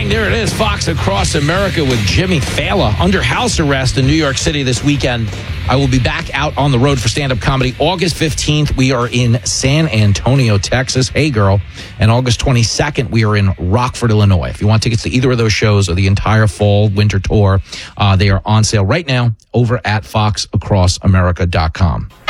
morning. There it is. Fox Across America with Jimmy Fallon under house arrest in New York City this weekend. I will be back out on the road for stand-up comedy. August 15th, we are in San Antonio, Texas. Hey, girl. And August 22nd, we are in Rockford, Illinois. If you want tickets to either of those shows or the entire fall, winter tour, they are on sale right now over at foxacrossamerica.com.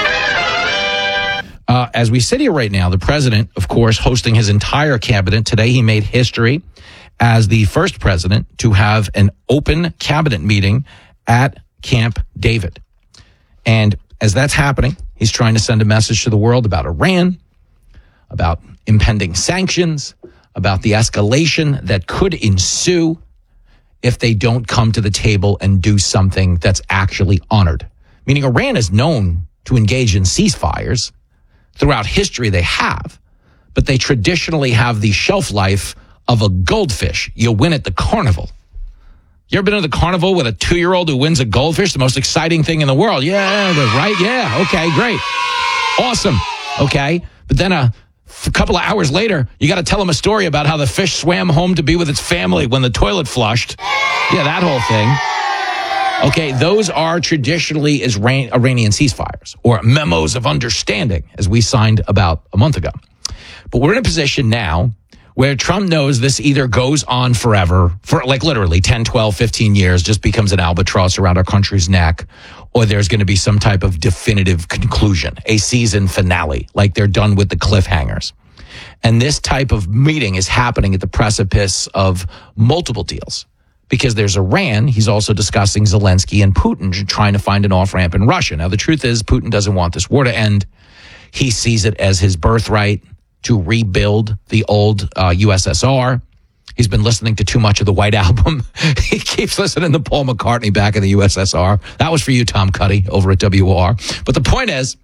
As we sit here right now, the president, of course, hosting his entire cabinet. Today, he made history as the first president to have an open cabinet meeting at Camp David. And as that's happening, he's trying to send a message to the world about Iran, about impending sanctions, about the escalation that could ensue if they don't come to the table and do something that's actually honored. Meaning Iran is known to engage in ceasefires. Throughout history, they have, but they traditionally have the shelf life of a goldfish. You win at the carnival. You ever been to the carnival with a 2-year-old who wins a goldfish? The most exciting thing in the world. Yeah, right? Yeah, okay, great. Awesome, okay? But then a couple of hours later, you got to tell them a story about how the fish swam home to be with its family when the toilet flushed. Yeah, that whole thing. Okay, those are traditionally Iranian ceasefires or memos of understanding, as we signed about a month ago. But we're in a position now where Trump knows this either goes on forever, for like literally 10, 12, 15 years, just becomes an albatross around our country's neck, or there's going to be some type of definitive conclusion, a season finale, like they're done with the cliffhangers. And this type of meeting is happening at the precipice of multiple deals. Because there's Iran, he's also discussing Zelensky and Putin trying to find an off-ramp in Russia. Now, the truth is, Putin doesn't want this war to end. He sees it as his birthright to rebuild the old USSR. He's been listening to too much of the White Album. He keeps listening to Paul McCartney back in the USSR. That was for you, Tom Cuddy, over at WOR. But the point is,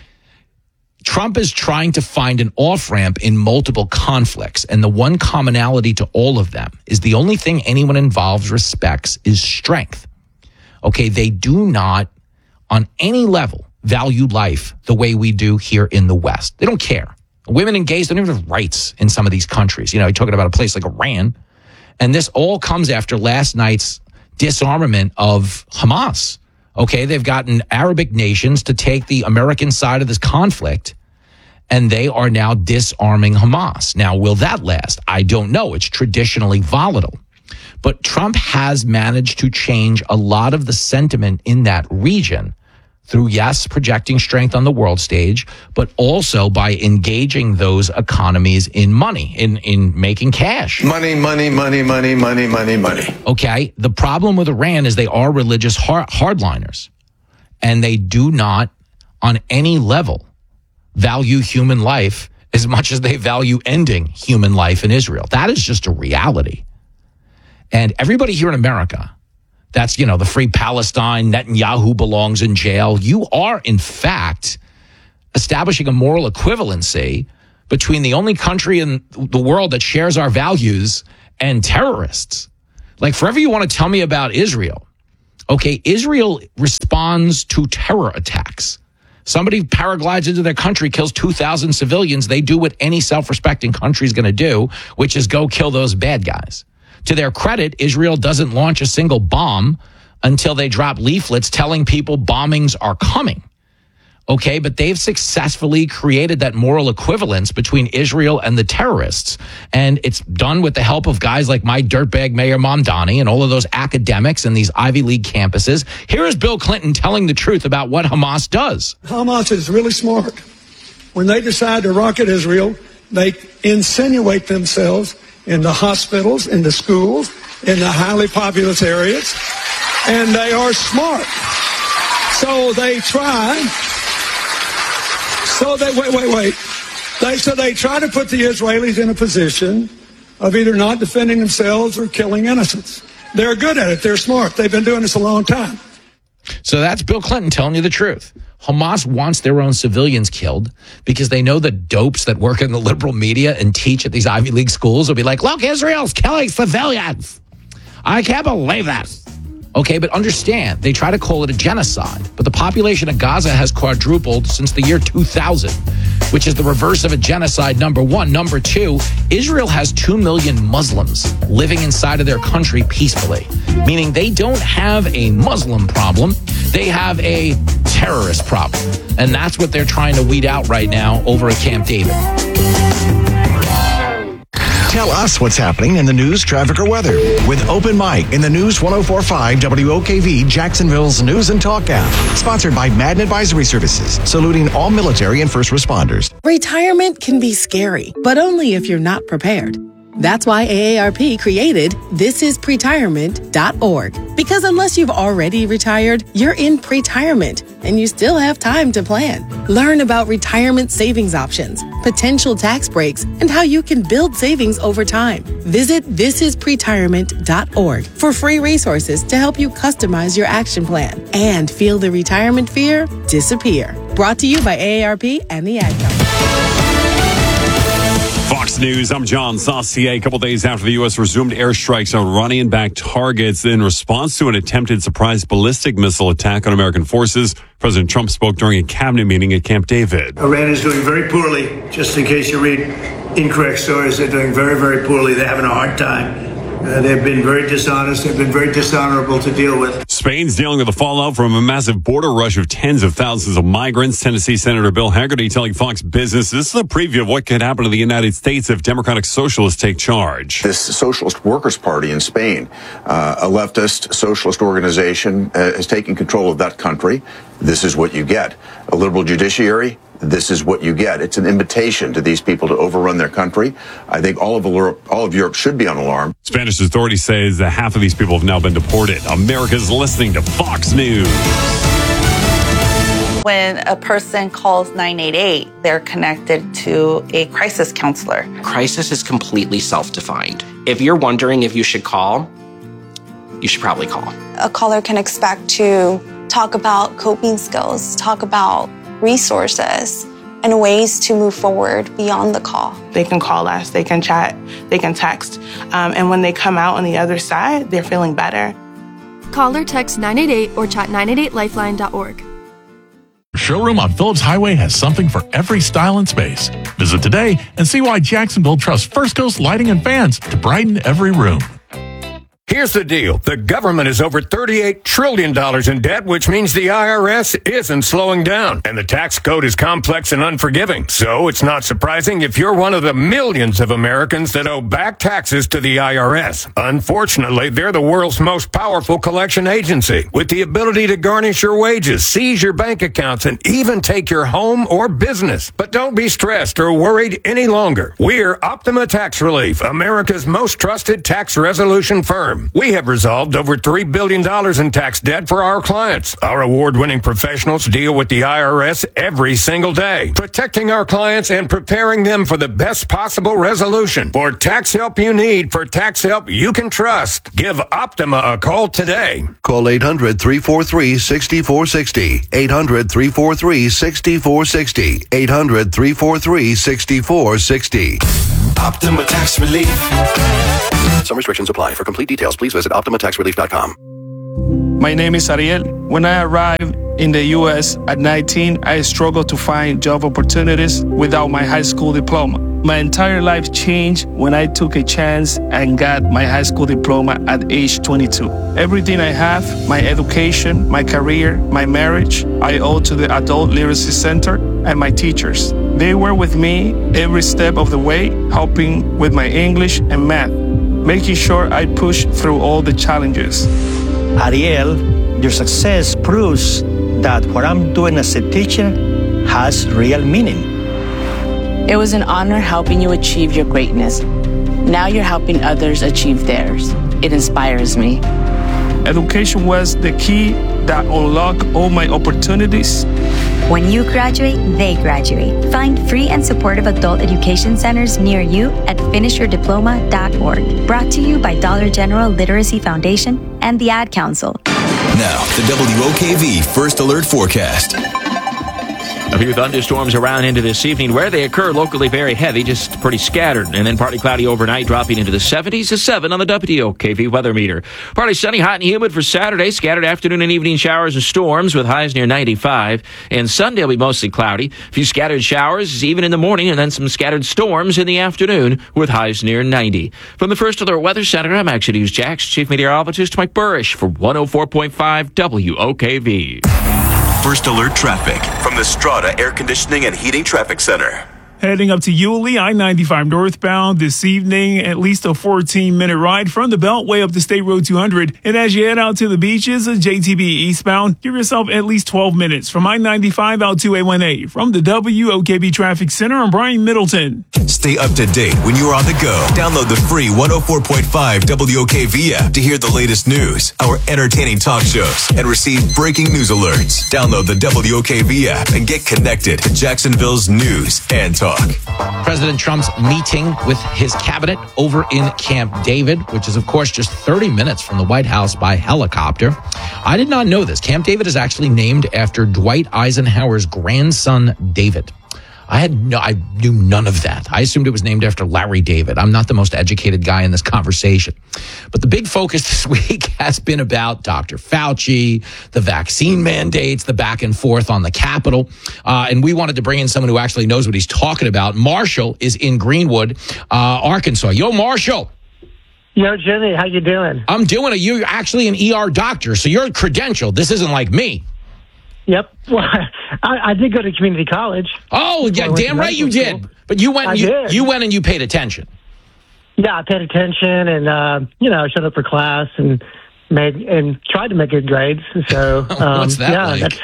Trump is trying to find an off-ramp in multiple conflicts, and the one commonality to all of them is the only thing anyone involved respects is strength. Okay, they do not, on any level, value life the way we do here in the West. They don't care. Women and gays don't even have rights in some of these countries. You know, you're talking about a place like Iran, and this all comes after last night's disarmament of Hamas. Okay, they've gotten Arabic nations to take the American side of this conflict, and they are now disarming Hamas. Now, will that last? I don't know. It's traditionally volatile. But Trump has managed to change a lot of the sentiment in that region through, yes, projecting strength on the world stage, but also by engaging those economies in money, in making cash. Money, money, money, money, money, money, money. Okay, the problem with Iran is they are religious hardliners, and they do not, on any level, value human life as much as they value ending human life in Israel. That is just a reality. And everybody here in America, that's, you know, the Free Palestine, Netanyahu belongs in jail. You are, in fact, establishing a moral equivalency between the only country in the world that shares our values and terrorists. Like, forever you want to tell me about Israel. Okay, Israel responds to terror attacks. Somebody paraglides into their country, kills 2,000 civilians. They do what any self-respecting country is going to do, which is go kill those bad guys. To their credit, Israel doesn't launch a single bomb until they drop leaflets telling people bombings are coming. Okay, but they've successfully created that moral equivalence between Israel and the terrorists. And it's done with the help of guys like my dirtbag Mayor Mamdani and all of those academics in these Ivy League campuses. Here is Bill Clinton telling the truth about what Hamas does. Hamas is really smart. When they decide to rocket Israel, they insinuate themselves in the hospitals, in the schools, in the highly populous areas, and they are smart. So they try. So they wait. They try to put the Israelis in a position of either not defending themselves or killing innocents. They're good at it. They're smart. They've been doing this a long time. So that's Bill Clinton telling you the truth. Hamas wants their own civilians killed because they know the dopes that work in the liberal media and teach at these Ivy League schools will be like, look, Israel's killing civilians. I can't believe that. Okay, but understand, they try to call it a genocide. But the population of Gaza has quadrupled since the year 2000, which is the reverse of a genocide, number one. Number two, Israel has 2 million Muslims living inside of their country peacefully, meaning they don't have a Muslim problem. They have a terrorist problem. And that's what they're trying to weed out right now over at Camp David. Tell us what's happening in the news, traffic, or weather with Open Mic in the News 104.5 WOKV, Jacksonville's News and Talk app. Sponsored by Madden Advisory Services, saluting all military and first responders. Retirement can be scary, but only if you're not prepared. That's why AARP created thisispretirement.org. Because unless you've already retired, you're in pretirement and you still have time to plan. Learn about retirement savings options, potential tax breaks, and how you can build savings over time. Visit thisispretirement.org for free resources to help you customize your action plan and feel the retirement fear disappear. Brought to you by AARP and the Ad Council. Fox News, I'm John Saucier. A couple days after the U.S. resumed airstrikes on Iranian-backed targets in response to an attempted surprise ballistic missile attack on American forces, President Trump spoke during a cabinet meeting at Camp David. Iran is doing very poorly. Just in case you read incorrect stories, they're doing very, very poorly. They're having a hard time. They've been very dishonest. They've been very dishonorable to deal with. Spain's dealing with the fallout from a massive border rush of tens of thousands of migrants. Tennessee Senator Bill Hagerty telling Fox Business this is a preview of what could happen to the United States if Democratic Socialists take charge. This Socialist Workers' Party in Spain, a leftist socialist organization, has taken control of that country. This is what you get. A liberal judiciary. This is what you get. It's an invitation to these people to overrun their country. I think all of Europe should be on alarm. Spanish authorities say that half of these people have now been deported. America's listening to Fox News. When a person calls 988, they're connected to a crisis counselor. Crisis is completely self-defined. If you're wondering if you should call, you should probably call. A caller can expect to talk about coping skills, talk about resources and ways to move forward beyond the call. They can call us, they can chat, they can text, and when they come out on the other side, they're feeling better. Call or text 988 or chat 988lifeline.org. Showroom on Phillips Highway has something for every style and space. Visit today and see why Jacksonville trusts First Coast Lighting and Fans to brighten every room. Here's the deal. The government is over $38 trillion in debt, which means the IRS isn't slowing down. And the tax code is complex and unforgiving. So it's not surprising if you're one of the millions of Americans that owe back taxes to the IRS. Unfortunately, they're the world's most powerful collection agency, with the ability to garnish your wages, seize your bank accounts, and even take your home or business. But don't be stressed or worried any longer. We're Optima Tax Relief, America's most trusted tax resolution firm. We have resolved over $3 billion in tax debt for our clients. Our award-winning professionals deal with the IRS every single day, protecting our clients and preparing them for the best possible resolution. For tax help you need, for tax help you can trust, give Optima a call today. Call 800-343-6460. 800-343-6460. 800-343-6460. Optima Tax Relief. Some restrictions apply. For complete details, please visit OptimaTaxRelief.com. My name is Ariel. When I arrived in the U.S. at 19, I struggled to find job opportunities without my high school diploma. My entire life changed when I took a chance and got my high school diploma at age 22. Everything I have, my education, my career, my marriage, I owe to the Adult Literacy Center and my teachers. They were with me every step of the way, helping with my English and math, making sure I pushed through all the challenges. Ariel, your success proves that what I'm doing as a teacher has real meaning. It was an honor helping you achieve your greatness. Now you're helping others achieve theirs. It inspires me. Education was the key that unlocked all my opportunities. When you graduate, they graduate. Find free and supportive adult education centers near you at finishyourdiploma.org. Brought to you by Dollar General Literacy Foundation and the Ad Council. Now, the WOKV First Alert Forecast. A few thunderstorms around into this evening. Where they occur, locally very heavy, just pretty scattered. And then partly cloudy overnight, dropping into the 70s to 7 on the WOKV weather meter. Partly sunny, hot and humid for Saturday. Scattered afternoon and evening showers and storms with highs near 95. And Sunday will be mostly cloudy. A few scattered showers even in the morning, and then some scattered storms in the afternoon with highs near 90. From the First Alert Weather Center, I'm Action News Jax Chief Meteorologist Mike Burrish for 104.5 WOKV. First Alert Traffic from the Strata Air Conditioning and Heating Traffic Center. Heading up to Yulee, I-95 northbound this evening, at least a 14-minute ride from the Beltway up to State Road 200. And as you head out to the beaches, JTB eastbound, give yourself at least 12 minutes from I-95 out to A1A. From the WOKV Traffic Center, I'm Brian Middleton. Stay up to date when you're on the go. Download the free 104.5 WOKV app to hear the latest news, our entertaining talk shows, and receive breaking news alerts. Download the WOKV app and get connected to Jacksonville's news and talk. President Trump's meeting with his cabinet over in Camp David, which is, of course, just 30 minutes from the White House by helicopter. I did not know this. Camp David is actually named after Dwight Eisenhower's grandson, David. I knew none of that. I assumed it was named after Larry David. I'm not the most educated guy in this conversation. But the big focus this week has been about Dr. Fauci, the vaccine mandates, the back and forth on the Capitol. And we wanted to bring in someone who actually knows what he's talking about. Marshall is in Greenwood, Arkansas. Yo, Marshall. Yo, Jimmy, how you doing? I'm doing it. You're actually an ER doctor, so you're credentialed. This isn't like me. Yep. Well, I did go to community college. Oh, yeah, damn right you did. But you went and you paid attention. Yeah, I paid attention and I showed up for class and tried to make good grades. So what's that like?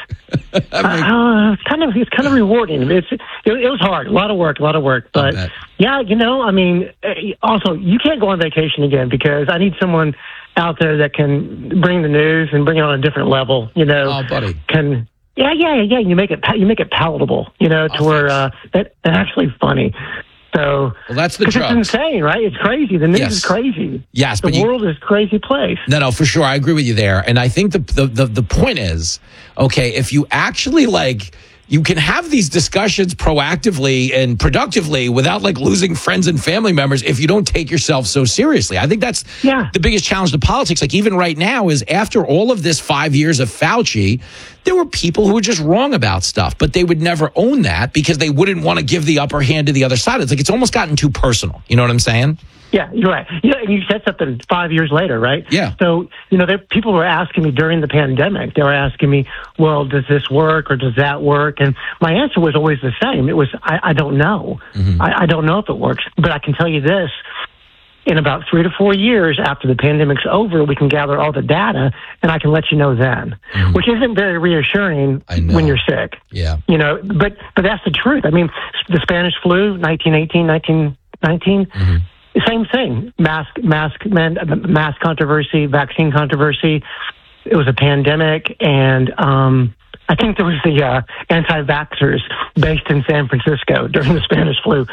It's kind of rewarding. It was hard, a lot of work. But yeah, also you can't go on vacation again because I need someone out there that can bring the news and bring it on a different level. Oh, buddy. Yeah. You make it palatable. To where that's actually funny. So that's the drugs. It's insane, right? It's crazy. The news is crazy. Yes, the world is a crazy place. No, for sure. I agree with you there. And I think the point is, okay, if you actually you can have these discussions proactively and productively without losing friends and family members if you don't take yourself so seriously. I think that's the biggest challenge to politics. Even right now is after all of this 5 years of Fauci, there were people who were just wrong about stuff, but they would never own that because they wouldn't want to give the upper hand to the other side. It's almost gotten too personal. You know what I'm saying? Yeah, you're right. And you said something 5 years later, right? Yeah. So, people were asking me during the pandemic, they were asking me, well, does this work or does that work? And my answer was always the same. It was, I don't know. Mm-hmm. I don't know if it works. But I can tell you this, in about 3 to 4 years after the pandemic's over, we can gather all the data and I can let you know then, which isn't very reassuring when you're sick. Yeah. But that's the truth. The Spanish flu, 1918, 1919, same thing. Mask controversy, vaccine controversy. It was a pandemic, and I think there was the anti-vaxxers based in San Francisco during the Spanish flu.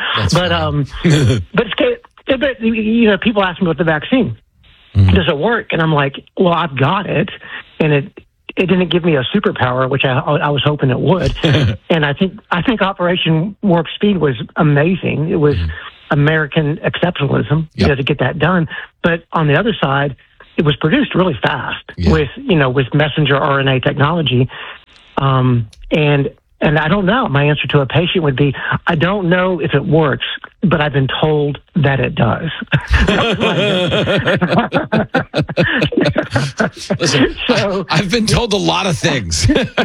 But people ask me about the vaccine. Mm-hmm. Does it work? And I'm like, well, I've got it, and it didn't give me a superpower, which I was hoping it would. And I think Operation Warp Speed was amazing. It was American exceptionalism, to get that done. But on the other side, it was produced really fast with messenger RNA technology. And I don't know. My answer to a patient would be, I don't know if it works, but I've been told that it does. Listen, I've been told a lot of things.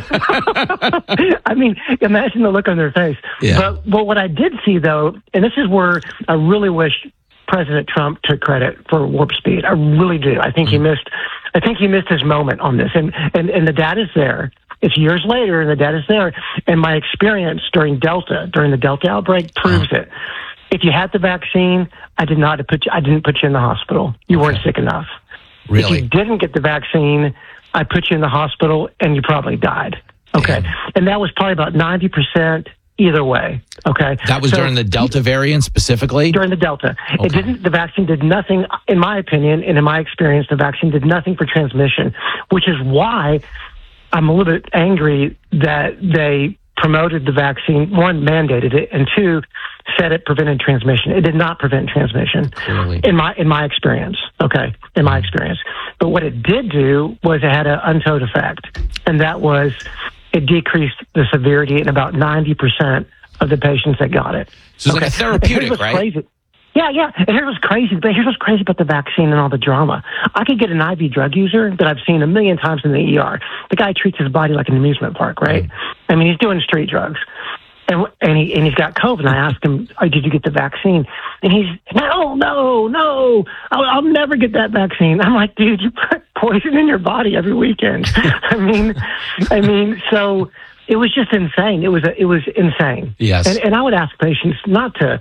Imagine the look on their face. Yeah. But what I did see, though, and this is where I really wish President Trump took credit for Warp Speed. I really do. I think he missed his moment on this. And the data's there. It's years later, and the data's there. And my experience during the Delta outbreak proves it. If you had the vaccine, I didn't put you in the hospital. You weren't sick enough. Really? If you didn't get the vaccine, I put you in the hospital, and you probably died. Okay. And that was probably about 90% either way. Okay. That was during the Delta variant specifically? During the Delta. Okay. The vaccine did nothing, in my opinion, and in my experience, the vaccine did nothing for transmission, which is why I'm a little bit angry that they promoted the vaccine, one, mandated it, and two, said it prevented transmission. It did not prevent transmission, Clearly. in my experience. Okay, in my experience. But what it did do was it had an untold effect, and that was it decreased the severity in about 90% of the patients that got it. So it's like a therapeutic, right? Crazy. Yeah. And here's what's crazy. But here's what's crazy about the vaccine and all the drama. I could get an IV drug user that I've seen a million times in the ER. The guy treats his body like an amusement park, right? I mean, he's doing street drugs. And he's got COVID. And I asked him, did you get the vaccine? And he's, no, I'll never get that vaccine. I'm like, dude, you put poison in your body every weekend. I mean, so it was just insane. It was insane. Yes. And I would ask patients not to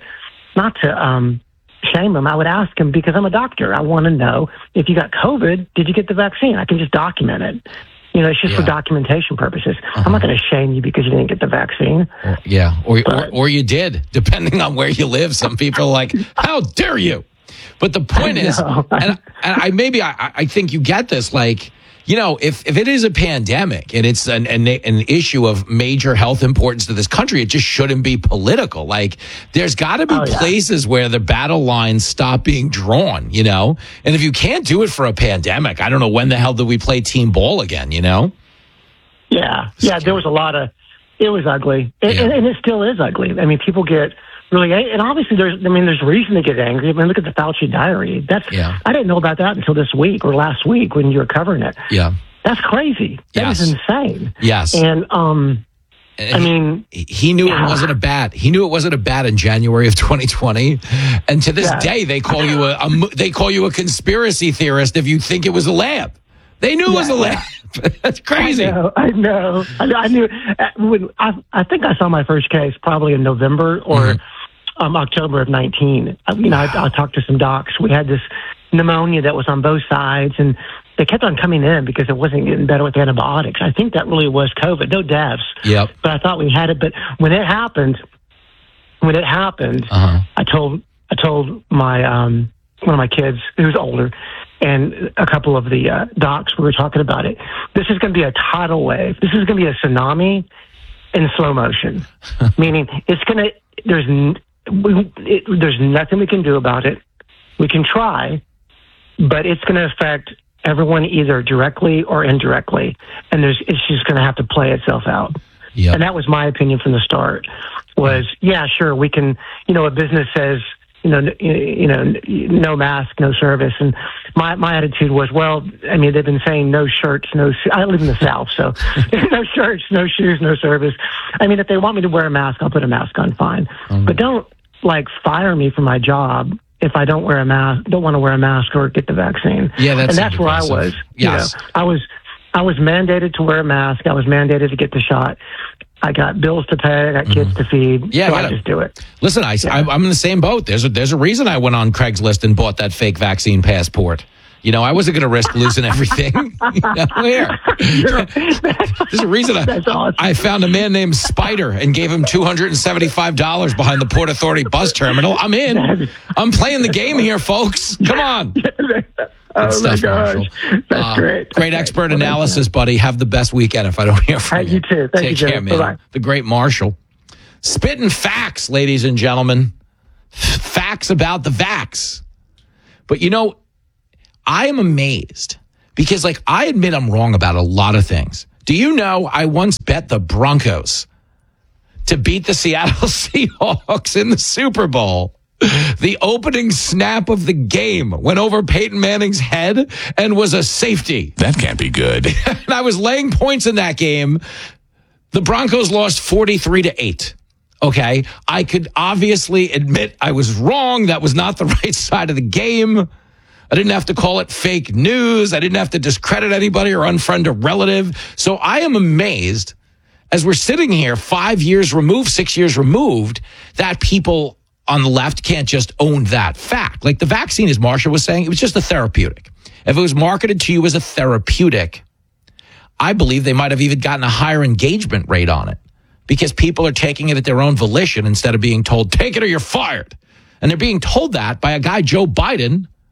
shame them. I would ask them, because I'm a doctor. I want to know, if you got COVID, did you get the vaccine? I can just document it. You know, it's just for documentation purposes. I'm not going to shame you because you didn't get the vaccine. Or you did, depending on where you live. Some people are like, how dare you? But the point is, and I think you get this, like, you know, if it is a pandemic and it's an issue of major health importance to this country, it just shouldn't be political. Like, there's got to be places where the battle lines stop being drawn, you know? And if you can't do it for a pandemic, I don't know when the hell do we play team ball again, you know? Yeah, there was a lot of, it was ugly. And it still is ugly. I mean, people get really, and obviously there's reason to get angry. I mean, look at the Fauci diary. I didn't know about that until this week or last week when you were covering it. Yeah. That's crazy. That is insane. Yes. And, I mean, he knew it wasn't a bat. He knew it wasn't a bat in January of 2020, and to this day they call you a conspiracy theorist if you think it was a lab. They knew it was a lab. That's crazy. I know. I knew. I think I saw my first case probably in November or October of 19. I talked to some docs. We had this pneumonia that was on both sides, and they kept on coming in because it wasn't getting better with antibiotics. I think that really was COVID. No deaths. Yep. But I thought we had it. But when it happened, I told my one of my kids who's older, and a couple of the docs, we were talking about it. This is going to be a tidal wave. This is going to be a tsunami in slow motion. Meaning, it's going to. There's nothing we can do about it. We can try, but it's going to affect everyone either directly or indirectly, and it's just going to have to play itself out. Yep. And that was my opinion from the start. Was sure, we can. A business says, no mask, no service, and my attitude was, well, I mean, they've been saying no shirts, I live in the South, so no shirts, no shoes, no service. I mean, if they want me to wear a mask, I'll put a mask on, fine, but don't fire me from my job if I don't want to wear a mask or get the vaccine. Yeah, that's where I was. Yes. I was mandated to wear a mask. I was mandated to get the shot. I got bills to pay. I got kids to feed. Yeah, so I just do it. Listen, I'm in the same boat. There's a reason I went on Craigslist and bought that fake vaccine passport. I wasn't going to risk losing everything. Where? There's a reason I found a man named Spider and gave him $275 behind the Port Authority bus terminal. I'm in. I'm playing the game here, folks. Come on. Oh, my gosh. That's great. Great expert analysis, buddy. Have the best weekend if I don't hear from you. You too. Take care, man. Bye-bye. The great Marshall. Spitting facts, ladies and gentlemen. Facts about the vax. But I am amazed because, I admit I'm wrong about a lot of things. Do you know I once bet the Broncos to beat the Seattle Seahawks in the Super Bowl? The opening snap of the game went over Peyton Manning's head and was a safety. That can't be good. And I was laying points in that game. The Broncos lost 43-8. Okay. I could obviously admit I was wrong. That was not the right side of the game. I didn't have to call it fake news. I didn't have to discredit anybody or unfriend a relative. So I am amazed as we're sitting here 5 years removed, 6 years removed, that people on the left can't just own that fact. Like the vaccine, as Marsha was saying, it was just a therapeutic. If it was marketed to you as a therapeutic, I believe they might have even gotten a higher engagement rate on it because people are taking it at their own volition instead of being told, take it or you're fired. And they're being told that by a guy, Joe Biden,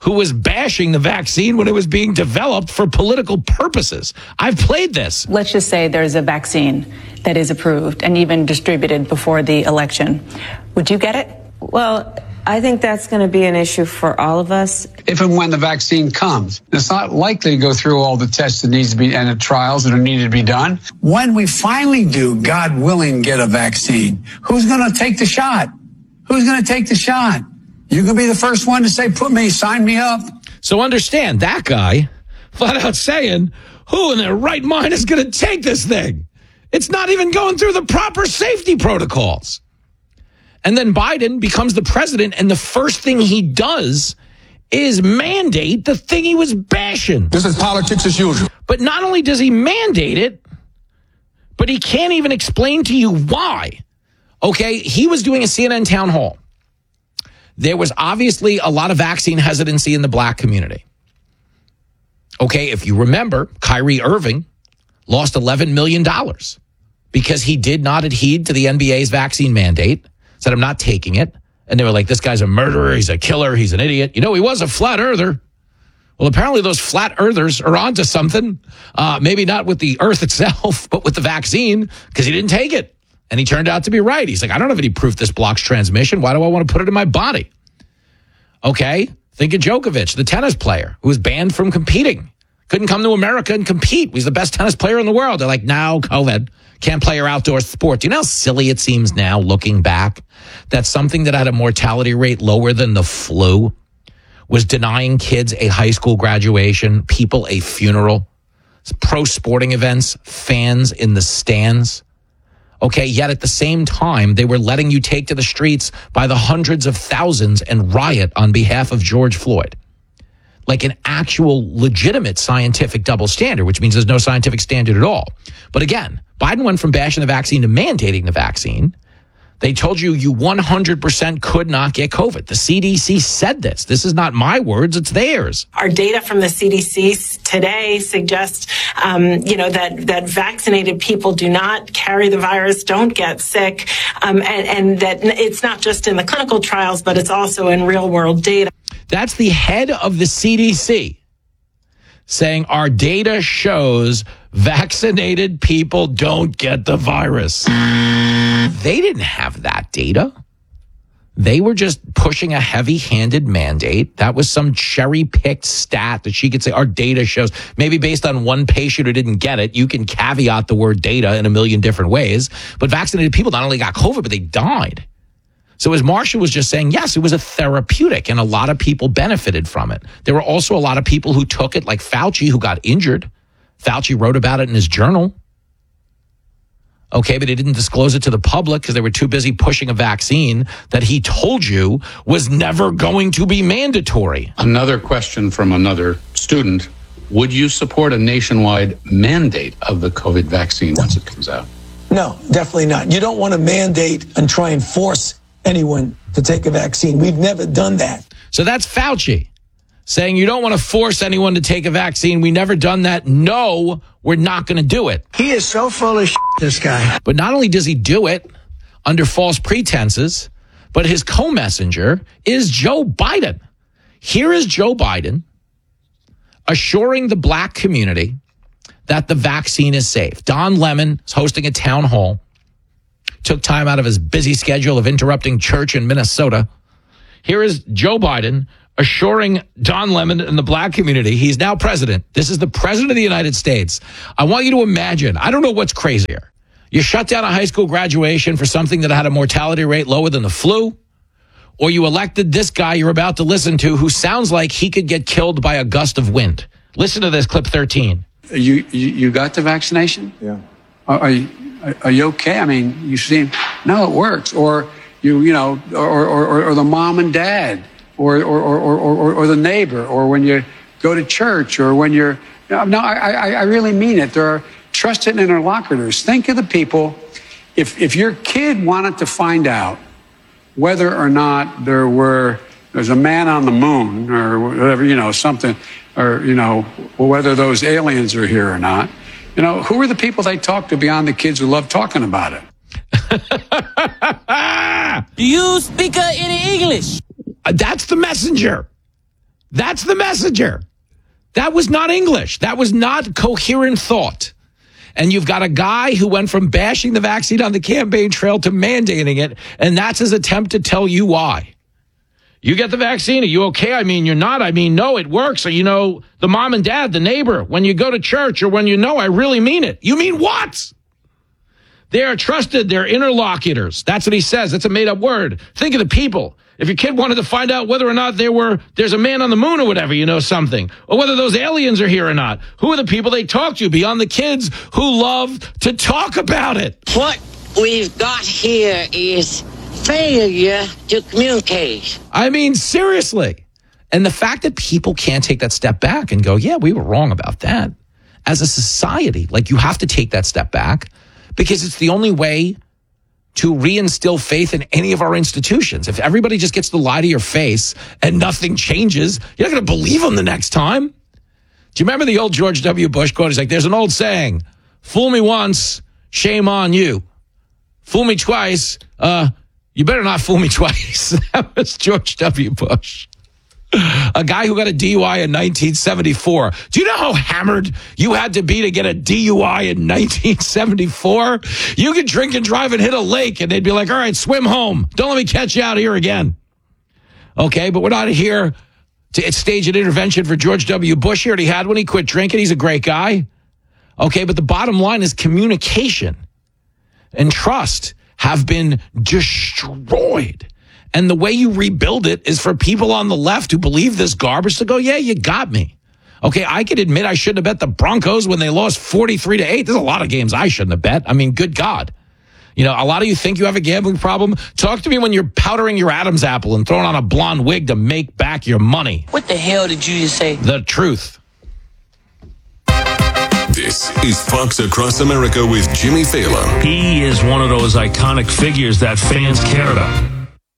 who was bashing the vaccine when it was being developed for political purposes. I've played this. Let's just say there's a vaccine that is approved and even distributed before the election. Would you get it? Well, I think that's going to be an issue for all of us. If and when the vaccine comes, it's not likely to go through all the tests that needs to be and the trials that are needed to be done. When we finally do, God willing, get a vaccine, who's going to take the shot? Who's going to take the shot? You can be the first one to say, sign me up. So understand, that guy flat out saying, who in their right mind is going to take this thing? It's not even going through the proper safety protocols. And then Biden becomes the president, and the first thing he does is mandate the thing he was bashing. This is politics as usual. But not only does he mandate it, but he can't even explain to you why. Okay, he was doing a CNN town hall. There was obviously a lot of vaccine hesitancy in the black community. Okay, if you remember, Kyrie Irving lost $11 million because he did not adhere to the NBA's vaccine mandate, said, I'm not taking it. And they were like, this guy's a murderer, he's a killer, he's an idiot. You know, he was a flat earther. Well, apparently those flat earthers are onto something. Maybe not with the earth itself, but with the vaccine, because he didn't take it. And he turned out to be right. He's like, I don't have any proof this blocks transmission. Why do I want to put it in my body? Okay, think of Djokovic, the tennis player who was banned from competing. Couldn't come to America and compete. He's the best tennis player in the world. They're like, no, COVID. Can't play your outdoor sport. Do you know how silly it seems now, looking back, that something that had a mortality rate lower than the flu was denying kids a high school graduation, people a funeral, pro sporting events, fans in the stands? Okay, yet at the same time, they were letting you take to the streets by the hundreds of thousands and riot on behalf of George Floyd. Like an actual legitimate scientific double standard, which means there's no scientific standard at all. But again, Biden went from bashing the vaccine to mandating the vaccine. They told you 100% could not get COVID. The CDC said this. This is not my words, it's theirs. Our data from the CDC today suggests, that vaccinated people do not carry the virus, don't get sick, and that it's not just in the clinical trials, but it's also in real world data. That's the head of the CDC saying our data shows vaccinated people don't get the virus. They didn't have that data. They were just pushing a heavy-handed mandate. That was some cherry-picked stat that she could say our data shows. Maybe based on one patient who didn't get it, you can caveat the word data in a million different ways. But vaccinated people not only got COVID, but they died. So as Marsha was just saying, yes, it was a therapeutic, and a lot of people benefited from it. There were also a lot of people who took it, like Fauci, who got injured. Fauci wrote about it in his journal. Okay, but he didn't disclose it to the public because they were too busy pushing a vaccine that he told you was never going to be mandatory. Another question from another student. Would you support a nationwide mandate of the COVID vaccine once it comes out? No, definitely not. You don't want to mandate and try and force anyone to take a vaccine. We've never done that. So that's Fauci saying you don't want to force anyone to take a vaccine. We never done that. No, we're not going to do it. He is so full of shit, this guy. But not only does he do it under false pretenses, but his co-messenger is Joe Biden. Here is Joe Biden assuring the black community that the vaccine is safe. Don Lemon is hosting a town hall, took time out of his busy schedule of interrupting church in Minnesota. Here is Joe Biden assuring Don Lemon and the black community he's now president. This is the president of the United States. I want you to imagine, I don't know what's crazier. You shut down a high school graduation for something that had a mortality rate lower than the flu, or you elected this guy you're about to listen to who sounds like he could get killed by a gust of wind. Listen to this, clip 13. You got the vaccination? Yeah. Are you okay? I mean, you seem, no, it works. Or or the mom and dad, or the neighbor, or when you go to church, or when you're, no, I really mean it. There are trusted interlocutors. Think of the people. If your kid wanted to find out whether or not there's a man on the moon or whatever, something, or, whether those aliens are here or not, who are the people they talk to beyond the kids who love talking about it? Do you speak any English? That's the messenger. That's the messenger. That was not English. That was not coherent thought. And you've got a guy who went from bashing the vaccine on the campaign trail to mandating it, and that's his attempt to tell you why. You get the vaccine, are you okay? I mean, you're not. I mean, no, it works. Or, you know, the mom and dad, the neighbor, when you go to church, or when you know, I really mean it. You mean what? They are trusted. They're interlocutors. That's what he says. That's a made-up word. Think of the people. If your kid wanted to find out whether or not there's a man on the moon or whatever, you know something, or whether those aliens are here or not, who are the people they talk to beyond the kids who love to talk about it? What we've got here is failure to communicate. I mean, seriously. And the fact that people can't take that step back and go, yeah, we were wrong about that. As a society, like, you have to take that step back because it's the only way to reinstill faith in any of our institutions. If everybody just gets to lie to your face and nothing changes, you're not going to believe them the next time. Do you remember the old George W. Bush quote? He's like, there's an old saying, fool me once, shame on you. Fool me twice, you better not fool me twice. That was George W. Bush. A guy who got a DUI in 1974. Do you know how hammered you had to be to get a DUI in 1974? You could drink and drive and hit a lake, and they'd be like, all right, swim home. Don't let me catch you out here again. Okay, but we're not here to stage an intervention for George W. Bush. He already had one. He quit drinking. He's a great guy. Okay, but the bottom line is communication and trust have been destroyed. And the way you rebuild it is for people on the left who believe this garbage to go, yeah, you got me. Okay, I can admit I shouldn't have bet the Broncos when they lost 43-8. There's a lot of games I shouldn't have bet. I mean, good God. You know, a lot of you think you have a gambling problem. Talk to me when you're powdering your Adam's apple and throwing on a blonde wig to make back your money. What the hell did you just say? The truth. This is Fox Across America with Jimmy Fallon. He is one of those iconic figures that fans care about.